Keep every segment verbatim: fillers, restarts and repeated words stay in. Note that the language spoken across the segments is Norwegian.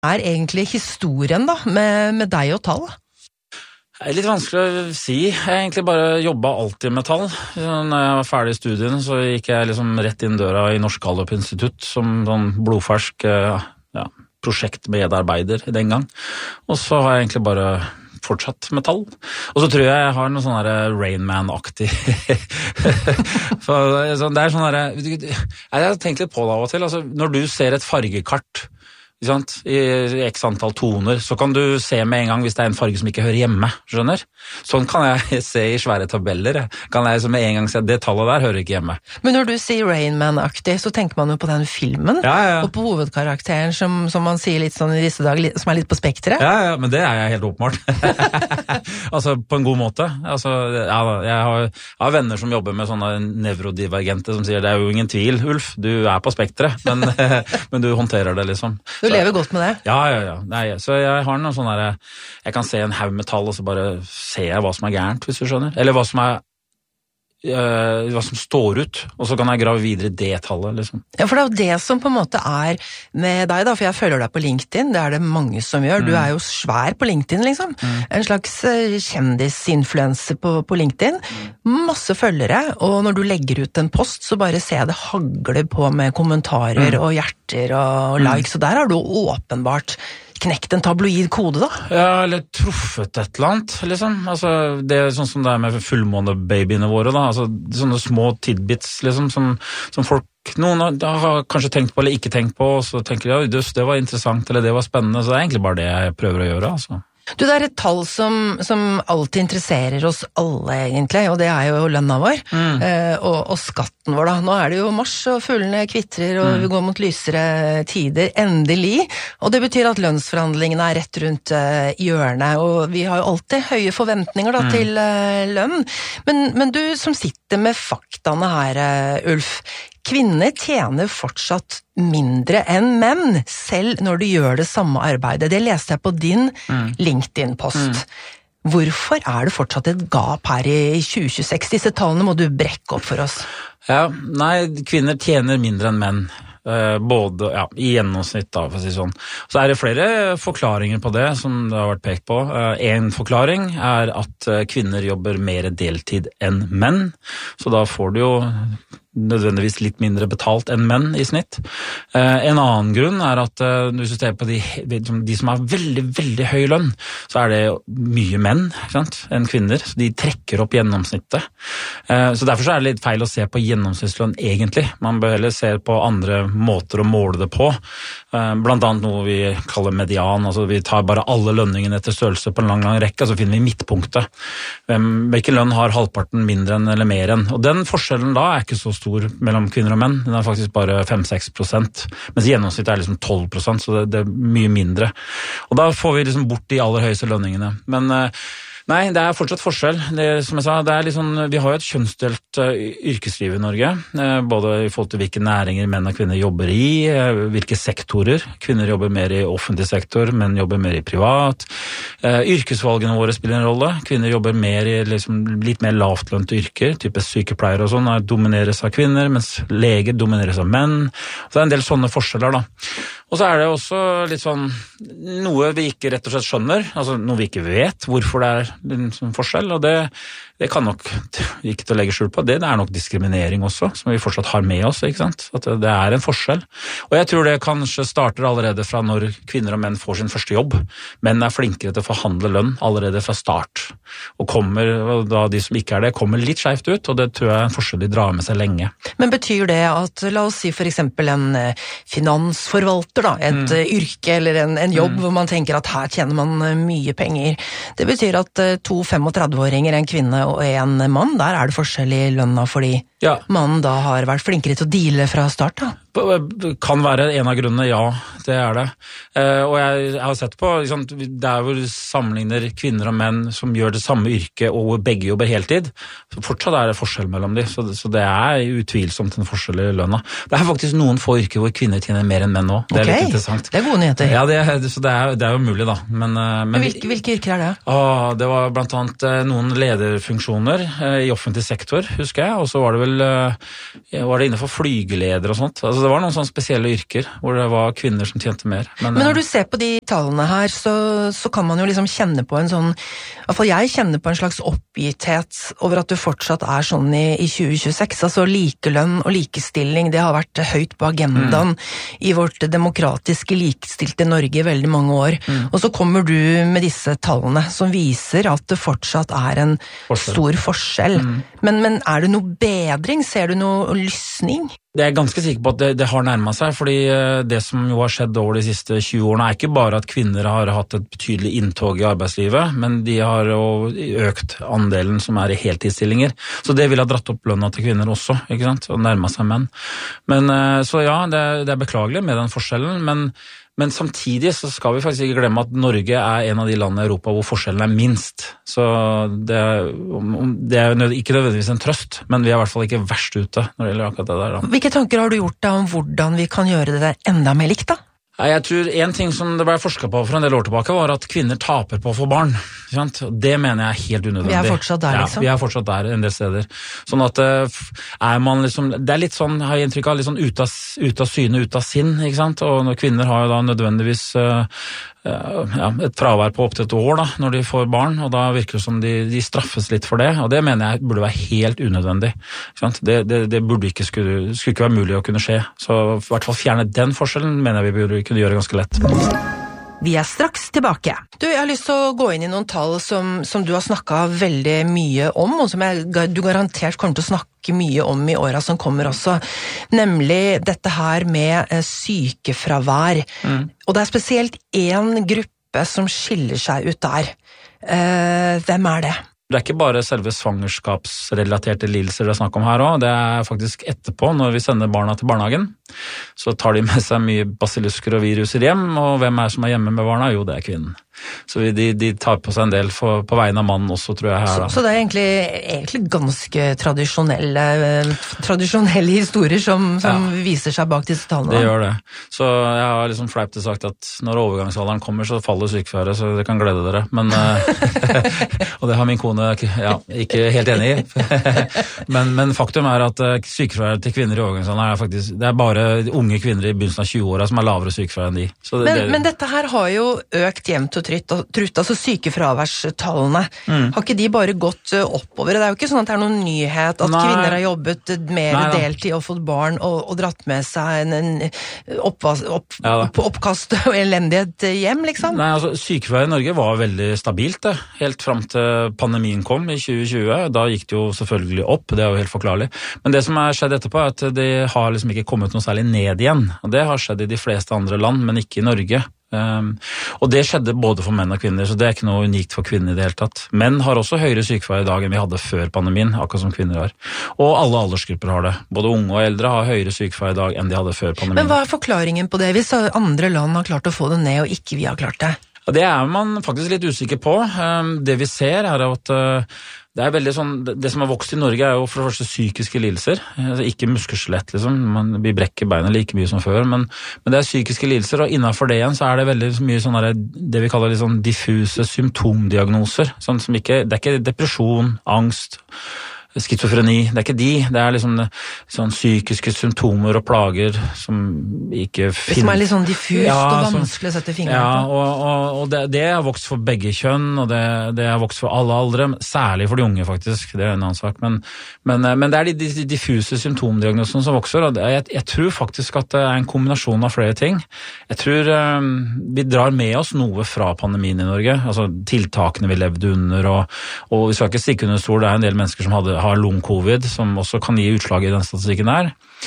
er egentlig historien da, med, med deg og tall? Det er litt vanskelig å si. Jeg har egentlig bare jobbet alltid med tall. Når jeg var ferdig i studien, så gikk jeg liksom rett inn døra i Norsk Gallup-institutt som sånn blodfersk ja, prosjektmedarbeider den gang. Og så har jeg egentlig bare fortsatt med tall. Og så tror jeg jeg har noe sånn der Rain Man-aktig. Det er sånn der, jeg har tenkt litt på det av og til. Altså, når du ser et fargekart, I x antall toner, så kan du se med en gang hvis det er en farge som ikke hører hjemme, skjønner? Sånn kan jeg se i svære tabeller. Kan jeg med en gang se at det tallet der hører ikke hjemme. Men når du sier Rain Man-aktig, så tenker man jo på den filmen, ja, ja. Og på hovedkarakteren som, som man sier litt sånn i disse dager, som er litt på spektret. Ja, ja, men det er jeg helt åpenbart. Altså, på en god måte. Altså, ja, jeg har, jeg har venner som jobber med sånne nevrodivergente som sier, det er jo ingen tvil, Ulf, du er på spektret, men, men du håndterer det liksom. Du lever godt med det? Ja, ja, ja. Nei, så jeg har noe sånn der, jeg kan se en haug med tall, og så bare ser jeg hva som er gærent, hvis du skjønner. Eller hva som er, øh, hva som står ut, og så kan jeg grave videre det tallet, liksom. Ja, for det er jo det som på en måte er med deg da, for jeg følger deg på LinkedIn, det er det mange som gjør. Mm. Du er jo svær på LinkedIn, liksom. Mm. En slags kjendisinfluencer på, på LinkedIn. Mm. Masse følgere, og når du legger ut en post, så bare ser jeg det hagler på med kommentarer mm. og hjerter og likes, og der har du åpenbart knekt en tabloid kode da? Ja, eller truffet et eller annet, liksom. Altså, det er sånn som det er med fullmånebabyene våre, da. Altså, sånne små tidbits, liksom, som, som folk noen har kanskje tenkt på eller ikke tenkt på, og så tenker de, ja, det var interessant, eller det var spennende, så det er egentlig bare det jeg prøver å gjøre, altså. Du, det er et tall som, som alltid interesserer oss alle, egentlig, og det er jo lønna vår, mm. eh, og, og skatten vår da. Nå er det jo mars, og fuglene kvitrer, og mm. vi går mot lysere tider, endelig, og det betyr at lønnsforhandlingene er rett rundt eh, hjørnet, og vi har jo alltid høye forventninger da, mm. til eh, lønn. Men, men du som sitter med faktaene her, eh, Ulf, kvinner tjener fortsatt mindre enn menn, selv når de gjør det samme arbeidet. Det leste jeg på din mm. LinkedIn-post. Mm. Hvorfor er det fortsatt et gap her i tjue tjueseks? Disse tallene må du brekke opp for oss. Ja, nei, kvinner tjener mindre enn menn. Både, ja, i gjennomsnitt da, for å si sånn. Så er det flere forklaringer på det som det har vært pekt på. En forklaring er at kvinner jobber mer deltid enn menn, så da får du jo nødvendigvis litt mindre betalt enn menn i snitt. Eh, en annen grunn er at eh, hvis du ser på de, de som har veldig, veldig høy lønn, så er det mye menn, ikke sant, enn kvinner, så de trekker opp gjennomsnittet. Eh, så derfor så er det litt feil å se på gjennomsnittslønn egentlig. Man bør heller se på andre måter å måle det på. Eh, blant annet noe vi kaller median, altså vi tar bare alle lønningene etter størrelse på en lang, lang rekke, så finner vi midtpunktet. Hvem, hvilken lønn har halvparten mindre enn eller mer enn? Og den forskjellen da er ikke så stor mellom kvinner og menn, den er faktisk bare fem til seks prosent, mens gjennomsnittet er liksom tolv prosent, så det, det er mye mindre. Og da får vi liksom bort de aller høyeste lønningene. Men nei, det er fortsatt forskjell. Det, som jeg sa, det er liksom, vi har jo et kjønnsdelt uh, yrkesliv i Norge, uh, både i forhold til hvilke næringer menn og kvinner jobber i, uh, hvilke sektorer. Kvinner jobber mer i offentlig sektor, menn jobber mer i privat. Uh, yrkesvalgene våre spiller en rolle. Kvinner jobber mer i liksom, litt mer lavtlønte yrker, type sykepleiere og sånn, domineres av kvinner, mens leger domineres av menn. Så det er en del sånne forskjeller da. Og så er det også litt sånn, noe vi ikke rett og slett skjønner, altså noe vi ikke vet hvorfor det er en sånn forskjell, og det, det kan nok ikke til å legge skjul på, det, det er nok diskriminering også, som vi fortsatt har med oss, ikke sant? At det er en forskjell. Og jeg tror det kanskje starter allerede fra når kvinner og menn får sin første jobb. Menn er flinkere til å forhandle lønn allerede fra start, og kommer, og da de som ikke er det, kommer litt skjevt ut, og det tror jeg er en forskjell de drar med seg lenge. Men betyr det at, la oss si for eksempel en finansforvalter, da, et mm. yrke eller en, en jobb mm. hvor man tenker at her tjener man mye penger. Det betyr at to trettifem-åringer, en kvinne og en mann, der er det forskjell i lønna fordi ja. Mannen da har vært flinkere til å deale fra start da. Kan være en av grunnene, ja, det er det. Eh, og jeg, jeg har sett på, liksom, der hvor sammenligner kvinner og menn som gjør det samme yrket og hvor begge jobber heltid, så fortsatt er det forskjell mellom de, så, så det er utvilsomt en forskjell i lønna. Det er faktisk noen få yrker hvor kvinner tjener mer enn menn nå. Det er okay. Litt interessant. Det er gode nyheter. Ja, det er, så det er, det er jo mulig da. Men, men, men hvilke, hvilke yrker er det? Å, det var blant annet noen lederfunksjoner i offentlig sektor, husker jeg, og så var det vel eksempel, var det innenfor flygeleder og sånt. Altså, det var noen sånne spesielle yrker hvor det var kvinner som tjente mer. Men, Men når du ser på de tallene her, så, så kan man jo liksom kjenne på en sånn, i hvert fall jeg kjenner på en slags oppgitthet over at du fortsatt er sånn i, i tjue tjueseks. Altså likelønn og likestilling, det har vært høyt på agendaen mm. i vårt demokratiske likestilte Norge i veldig mange år. Mm. Og så kommer du med disse tallene som viser at det fortsatt er en forskjell. stor forskjell. Mm. Men, men er det noe bedring? Ser du noe lysning? Det er jeg ganske sikker på at det, det har nærmet seg, fordi det som jo har skjedd over de siste tjue årene er ikke bare at kvinner har hatt et betydelig inntog i arbeidslivet, men de har jo økt andelen som er i heltidsstillinger. Så det vil ha dratt opp lønna til kvinner også, ikke sant? Og nærmet seg menn. Men, så ja, det, det er beklagelig med den forskjellen, men Men samtidig så skal vi faktisk ikke glemme at Norge er en av de landene i Europa hvor forskjellen er minst. Så det er, det er ikke nødvendigvis en trøst, men vi er i hvert fall ikke verst ute når det gjelder akkurat det der. Da. Hvilke tanker har du gjort da om hvordan vi kan gjøre det enda mer likt da? Jeg tror en ting som det ble forsket på for en del år tilbake var at kvinner taper på å få barn. Det mener jeg er helt unødvendig. Vi er fortsatt der, liksom. Ja, vi er fortsatt der en del steder. Sånn at er man liksom, det er litt sånn, har jeg inntrykk av, litt sånn ut av, ut av syne, ut av sinn, ikke sant? Og når kvinner har jo da nødvendigvis uh, ja, et fravær på opp til et år da, når de får barn, og da virker det som de, de straffes litt for det, og det mener jeg burde være helt unødvendig. Ikke sant? Det, det, det burde ikke, skulle, skulle ikke være mulig å kunne skje. Så i hvert fall fjerne den forskjellen mener jeg vi burde kunne gjøre ganske lett. Vi er straks tilbake. Du, jeg har lyst til å gå inn i noen tall som, som du har snakket veldig mye om, og som jeg, du garantert kommer til å snakke mye om i årene som kommer også, nemlig dette her med sykefravær. Mm. Og det er spesielt en gruppe som skiller seg ut der. Eh, hvem er det? Det er ikke bare selve svangerskapsrelaterte lidelser det er snakk om her også, det er faktisk etterpå når vi sender barna til barnehagen. Så tar de med seg mye basilusker og viruser hjem, og hvem er som er hjemme med barna? Jo, det er kvinnen. Så de, de tar på seg en del for, på vegne av mannen også, tror jeg. Her, så, så det er egentlig, egentlig ganske tradisjonelle, tradisjonelle historier som, som ja. viser seg bak disse tallene? Det gjør det. Så jeg har liksom fleipt sagt at når overgangsalderen kommer, så faller sykefraværet, så det kan glede dere. Men, og det har min kone ja, ikke helt enig i. men, men faktum er at sykefraværet til kvinner i overgangsalderen er faktisk, det er bare unge kvinner i begynnelsen av tjue-åra som er lavere sykefravær enn de. Så det, men, det, men dette her har jo økt jevnt og trutt, trutt altså sykefraværstallene. Mm. Har ikke de bare gått oppover? Det er jo ikke sånn at det er noen nyhet at Nei. kvinner har jobbet mer Nei, deltid og fått barn og, og dratt med seg en, en oppvas, opp, ja, opp, oppkast og elendighet hjem, liksom? Nei, altså sykefravær i Norge var veldig stabilt, det. Helt fram til pandemien kom i tjue tjue. Da gikk det jo selvfølgelig opp, det er jo helt forklarlig. Men det som er skjedd etterpå er at det har liksom ikke kommet noe særlig ned igjen. Og det har skjedd i de fleste andre land, men ikke i Norge. Um, og det skjedde både for menn og kvinner, så det er ikke noe unikt for kvinner i det hele tatt. Menn har også høyere sykefravær i dag enn vi hadde før pandemien, akkurat som kvinner har. Og alle aldersgrupper har det. Både unge og eldre har høyere sykefravær i dag enn de hadde før pandemien. Men hva er forklaringen på det, hvis andre land har klart å få det ned og ikke vi har klart det? Ja, det er man faktisk litt usikker på. Um, det vi ser er at uh, det er veldig sånn, det som har vokst i Norge er jo for det første psykiske lidelser, altså ikke muskelskjelett liksom, man blir brekker beinet like mye som før, men, men det er psykiske lidelser, og innenfor det igjen så er det veldig mye sånn der, det vi kaller litt sånn diffuse symptomdiagnoser, sånn som ikke, det er ikke depresjon, angst, skizofreni, det er ikke de, det er liksom sånn psykiske symptomer og plager som ikke finnes. Det som er litt sånn diffust ja, og vanskelig å sette fingeren ja, på. Ja, og, og, og det, det har vokst for begge kjønn, og det, det har vokst for alle aldre, særlig for de unge faktisk, det er en annen sak, men, men, men det er de, de diffuse symptomdiagnosene som vokser, og det, jeg, jeg tror faktisk at det er en kombinasjon av flere ting. Jeg tror um, vi drar med oss noe fra pandemien i Norge, altså tiltakene vi levde under, og, og vi skal ikke stikke under stol, det er en del mennesker som hadde har long-covid, som også kan gi utslag i den statistikken her.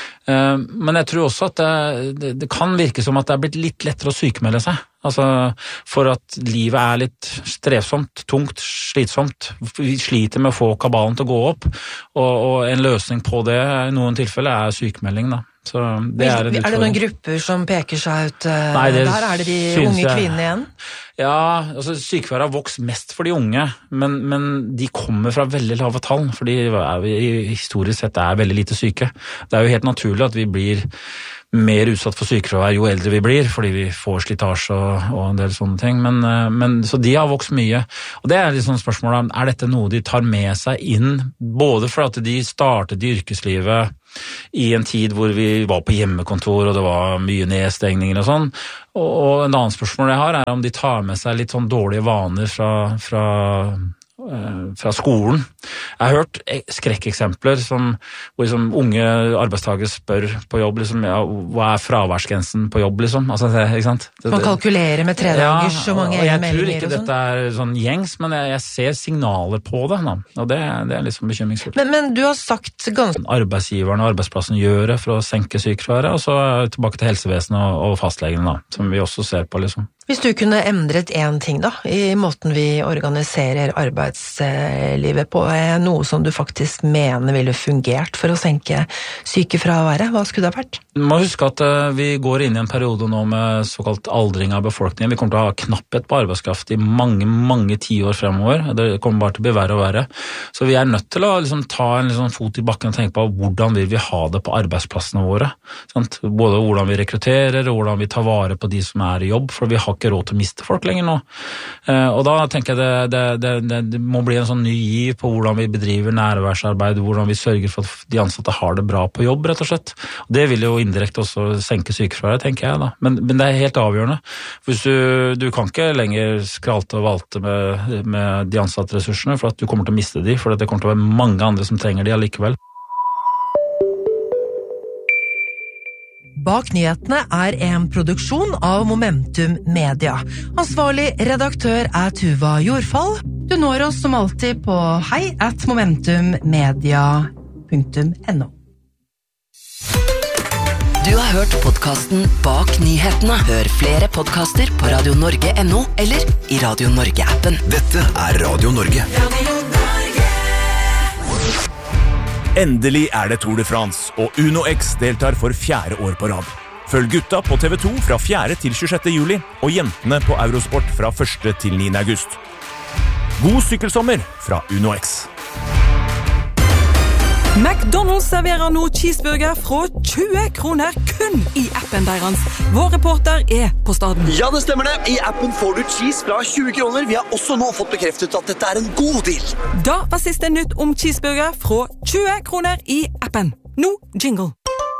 Men jeg tror også at det, det, det kan virke som at det er blitt litt lettere å sykemelde seg. Altså, for at livet er litt strevsomt, tungt, slitsomt. Vi sliter med å få kabalen til å gå opp, og, og en løsning på det i noen tilfeller er sykemelding, da. Så det er, er det noen grupper som peker seg ut Nei, det der? Er det de unge jeg... kvinnene igjen? Ja, altså sykefravær har vokst mest for de unge, men, men de kommer fra veldig lave tall, fordi historisk sett er veldig lite syke. Det er jo helt naturlig at vi blir mer utsatt for sykefravær jo eldre vi blir, fordi vi får slitasje og, og en del sånne ting. Men, men, så de har vokst mye. Og det er liksom spørsmålet, er dette noe de tar med seg inn, både for at de startet i yrkeslivet i en tid hvor vi var på hjemmekontor og det var mye nedstengninger og sånn. Og en annen spørsmål jeg har er om de tar med seg litt sånn dårlige vaner fra, fra fra skolen. Jeg har hørt skrekkeksempler som, hvor liksom unge arbeidstagere spør på jobb, liksom, ja, hva er fraværsgrensen på jobb, liksom? Altså, ikke sant? Det, Man kalkulerer med tre dagers så mange ja, meldinger og sånn. Jeg tror ikke dette er sånn gjengs, men jeg, jeg ser signaler på det, da. Og det, det er liksom bekymringsfullt. Men, men du har sagt ganske... Arbeidsgiveren og arbeidsplassen gjør det for å senke sykefraværet, og så tilbake til helsevesenet og, og fastlegene, da, som vi også ser på, liksom. Hvis du kunne endret en ting da, i måten vi organiserer arbeidslivet på, er noe som du faktisk mener ville fungert for å senke sykefraværet, hva skulle det ha vært? Du må huske at vi går inn i en periode nå med såkalt aldring av befolkningen. Vi kommer til å ha knapphet på arbeidskraft i mange, mange tiår fremover. Det kommer bare til å bli verre og verre. Så vi er nødt til å liksom, ta en liksom, fot i bakken og tenke på hvordan vil vi ha det på arbeidsplassene våre. Sant? Både hvordan vi rekrutterer og hvordan vi tar vare på de som er i jobb, for vi har ikke råd til å miste folk lenger nå. Og da tenker jeg det, det, det, det må bli en sånn ny giv på hvordan vi bedriver nærværsarbeid, hvordan vi sørger for at de ansatte har det bra på jobb, rett og slett. Og det vil jo indirekte også senke sykefraværet, tenker jeg da. Men, men det er helt avgjørende. Hvis du, du kan ikke lenger skralte og valte med, med de ansatte ressursene, for at du kommer til å miste de, for det kommer til å være mange andre som trenger de allikevel. Bak nyhetene er en produksjon av Momentum Media. Ansvarlig redaktør er Tuva Jordfall. Du når oss som alltid på hei at momentummedia punktum no. Du har hørt podcasten Bak nyhetene. Hør flere podcaster på radio norge punktum no eller i Radio Norge-appen. Dette er Radio Norge. Endelig er det Tour de France, og Uno X deltar for fjerde år på rad. Følg gutta på T V to fra fjerde til tjuesjette juli, og jentene på Eurosport fra første til niende august. God sykkelsommer fra Uno X. McDonald's serverer nå cheeseburger fra tjue kroner kun i appen deres. Vår reporter er på staden. Ja, det stemmer det. I appen får du cheese fra tjue kroner. Vi har også nå fått bekreftet at dette er en god deal. Da var siste nytt om cheeseburger fra tjue kroner i appen. Nå jingle.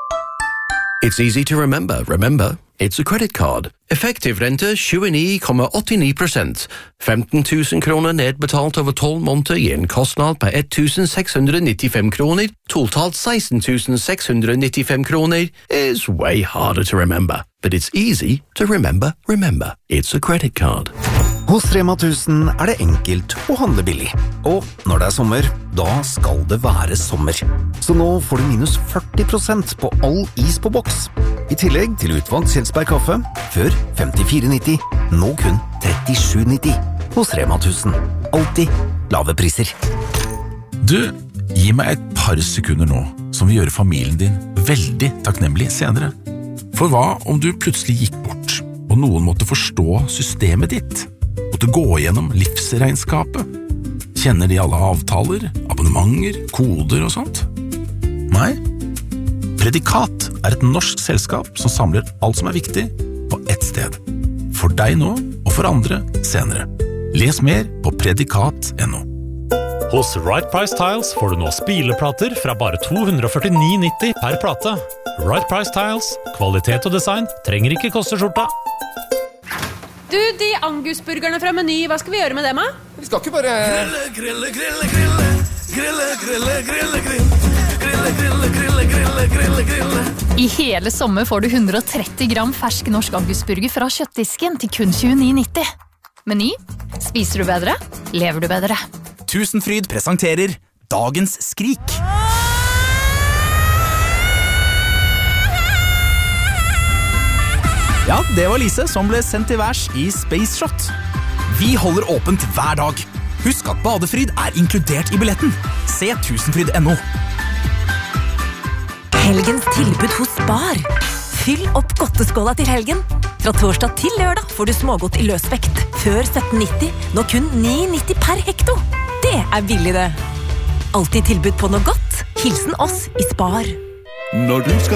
It's easy to remember. Remember, it's a credit card. Effektiv rente tjueni komma åttini prosent. femten tusen kroner nedbetalt over tolv måneder gir en kostnad på ett tusen seks hundre nittifem kroner. Totalt seksten tusen seks hundre nittifem kroner is way harder to remember. But it's easy to remember. Remember, it's a credit card. Hos Rema tusen er det enkelt å handle billig. Og når det er sommer, da skal det være sommer. Så nå får du minus førti prosent på all is på boks. I tillegg til utvalgt Kjelsberg kaffe, før femtifire nitti, nå kun trettisju nitti. Hos Rema tusen. Alltid lave priser. Du, gi meg et par sekunder nå, som vil gjøre familien din veldig takknemlig senere. For hva om du plutselig gikk bort, og noen måtte forstå systemet ditt? Måtte gå gjennom livsregnskapet? Kjenner de alle avtaler, abonnementer, koder og sånt? Nei? Predikat er et norsk selskap som samler alt som er viktig på ett sted. For deg nå, og for andre senere. Les mer på predikat punktum no. Hos Right Price Tiles får du nå spileplater fra bare to hundre førtini nitti per plate. Right Price Tiles, kvalitet og design trenger ikke koste skjorta. Du, de angusburgerne fra Meny, hva skal vi gjøre med dem, da? Vi skal ikke bare... Grille, grille, grille, grille, grille, grille, grille, grille, grille, grille, grille, grille, grille. I hele sommer får du hundre og tretti gram fersk norsk angusburger fra kjøttdisken til kun tjueni nitti. Meny, spiser du bedre, lever du bedre. Tusenfryd presenterer Dagens Skrik. Ja, det var Lise som ble sendt til værs i Space Shot. Vi holder åpent hver dag. Husk at badefryd er inkludert i billetten. Se tusenfryd punktum no. Helgens tilbud hos Spar. Fyll opp godteskåla til helgen. Fra torsdag til lørdag får du smågodt i løsvekt. Før sytten nitti, nå kun ni nitti per hekto. Det er billig det. Alltid tilbud på noe godt. Hilsen oss i Spar. Når du skal